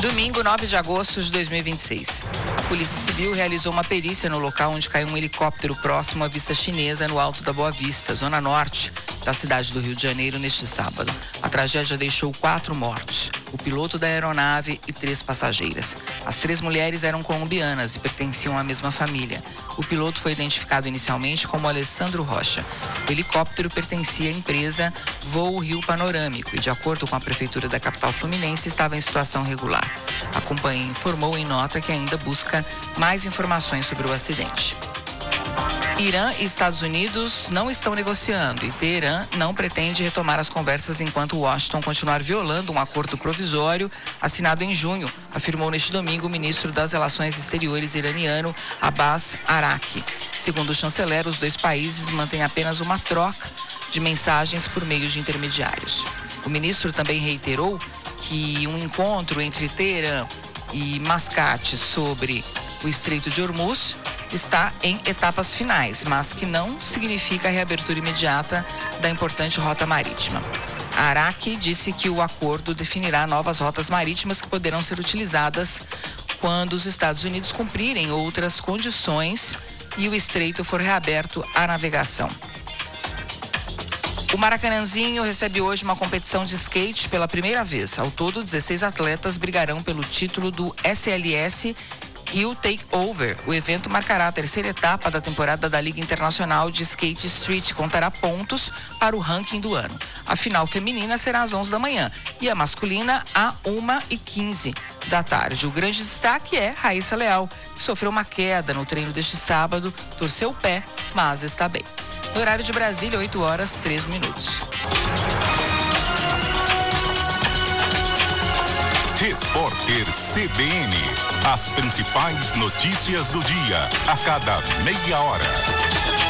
Domingo, 9 de agosto de 2026. A Polícia Civil realizou uma perícia no local onde caiu um helicóptero próximo à Vista Chinesa, no Alto da Boa Vista, zona norte da cidade do Rio de Janeiro, neste sábado. A tragédia deixou 4 mortos, o piloto da aeronave e 3 passageiras. As 3 mulheres eram colombianas e pertenciam à mesma família. O piloto foi identificado inicialmente como Alessandro Rocha. O helicóptero pertencia à empresa Voo Rio Panorâmico e, de acordo com a Prefeitura da capital fluminense, estava em situação regular. A companhia informou em nota que ainda busca mais informações sobre o acidente. Irã e Estados Unidos não estão negociando e Teherã não pretende retomar as conversas enquanto Washington continuar violando um acordo provisório assinado em junho, afirmou neste domingo o ministro das Relações Exteriores iraniano Abbas Araqi. Segundo o chanceler, os 2 países mantêm apenas uma troca de mensagens por meio de intermediários. O ministro também reiterou que um encontro entre Teherã e Mascate sobre o Estreito de Hormuz está em etapas finais, mas que não significa a reabertura imediata da importante rota marítima. A Araqi disse que o acordo definirá novas rotas marítimas que poderão ser utilizadas quando os Estados Unidos cumprirem outras condições e o estreito for reaberto à navegação. O Maracanãzinho recebe hoje uma competição de skate pela primeira vez. Ao todo, 16 atletas brigarão pelo título do SLS Rio Takeover. O evento marcará a 3ª etapa da temporada da Liga Internacional de Skate Street, contará pontos para o ranking do ano. A final feminina será às 11 da manhã e a masculina às 1h15 da tarde. O grande destaque é Raíssa Leal, que sofreu uma queda no treino deste sábado, torceu o pé, mas está bem. No horário de Brasília, 8h03. Repórter CBN. As principais notícias do dia, a cada meia hora.